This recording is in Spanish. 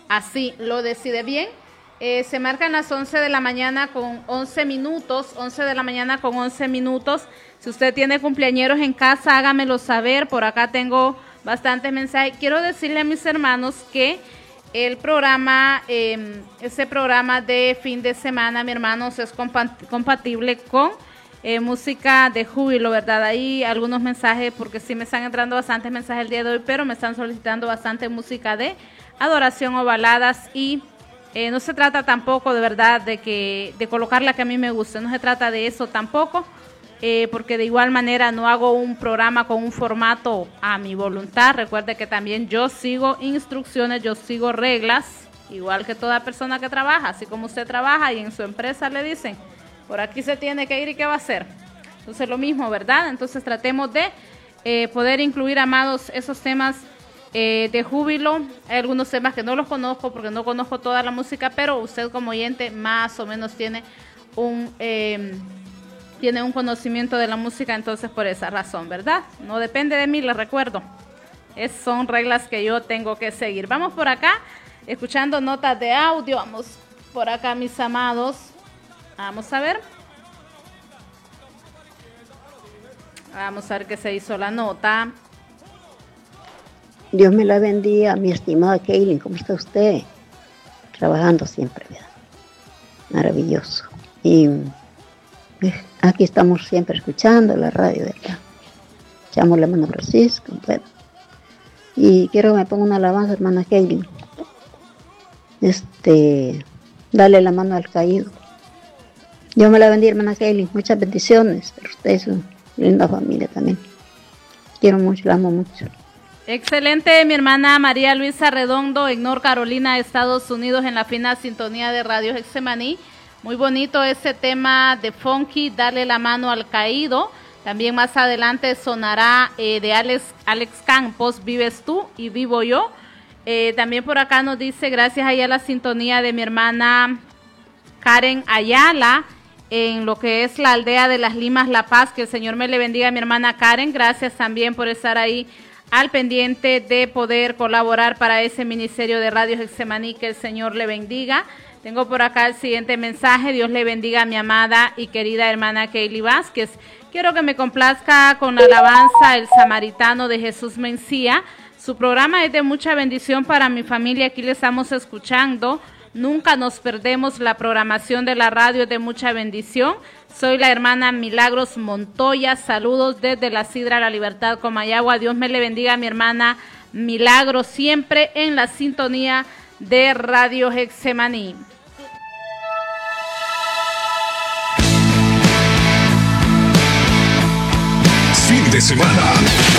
así lo decide. Bien, se marcan las 11 de la mañana con 11 minutos, 11 de la mañana con 11 minutos. Si usted tiene cumpleañeros en casa, hágamelo saber. Por acá tengo bastantes mensajes. Quiero decirle a mis hermanos que el programa, ese programa de fin de semana, mi hermanos, es compatible con música de júbilo, ¿verdad? Ahí algunos mensajes, porque sí me están entrando bastantes mensajes el día de hoy, pero me están solicitando bastante música de adoración o baladas, y no se trata tampoco de verdad de colocar la que a mí me guste, no se trata de eso tampoco, porque de igual manera no hago un programa con un formato a mi voluntad. Recuerde que también yo sigo instrucciones, yo sigo reglas, igual que toda persona que trabaja, así como usted trabaja y en su empresa le dicen, por aquí se tiene que ir y qué va a hacer. Entonces lo mismo, ¿verdad? Entonces tratemos de poder incluir, amados, esos temas de júbilo. Hay algunos temas que no los conozco porque no conozco toda la música, pero usted como oyente más o menos tiene un conocimiento de la música, entonces por esa razón, ¿verdad? No depende de mí, les recuerdo. Son reglas que yo tengo que seguir. Vamos por acá, escuchando notas de audio. Vamos por acá, mis amados. Vamos a ver. Vamos a ver qué se hizo la nota. Dios me la bendiga, mi estimada Kaylin. ¿Cómo está usted? Trabajando siempre, ¿verdad? Maravilloso. Y aquí estamos siempre escuchando la radio, ¿verdad? Echamos la mano a Francisco, bueno. Y quiero que me ponga una alabanza, hermana Kaylin. Dale la mano al caído. Dios me la bendiga, hermana Kaylin. Muchas bendiciones. Pero usted es una linda familia también. Quiero mucho, la amo mucho. Excelente, mi hermana María Luisa Redondo en North Carolina, Estados Unidos, en la fina sintonía de Radio Getsemaní. Muy bonito ese tema de Funky, Dale la mano al caído. También más adelante sonará de Alex Campos, Vives tú y vivo yo. También por acá nos dice, gracias a la sintonía de mi hermana Karen Ayala, en lo que es la aldea de Las Limas, La Paz. Que el Señor me le bendiga a mi hermana Karen. Gracias también por estar ahí al pendiente de poder colaborar para ese ministerio de Radio Getsemaní. Que el Señor le bendiga. Tengo por acá el siguiente mensaje. Dios le bendiga a mi amada y querida hermana Kaylee Vázquez. Quiero que me complazca con la alabanza El Samaritano de Jesús Mencía. Su programa es de mucha bendición para mi familia. Aquí le estamos escuchando. Nunca nos perdemos la programación de la radio, es de mucha bendición. Soy la hermana Milagros Montoya. Saludos desde la Sidra La Libertad, Comayagua. Dios me le bendiga a mi hermana Milagros, siempre en la sintonía de Radio Getsemaní. Fin de semana.